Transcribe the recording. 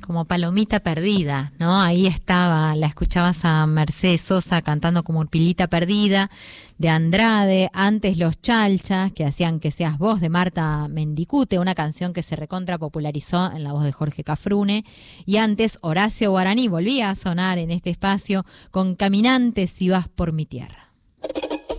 Como palomita perdida, ¿no? Ahí estaba, la escuchabas a Mercedes Sosa cantando como Pilita perdida, de Andrade, antes Los Chalchas, que hacían Que seas vos, de Marta Mendicute, una canción que se recontra popularizó en la voz de Jorge Cafrune, y antes Horacio Guaraní volvía a sonar en este espacio con Caminante si vas por mi tierra.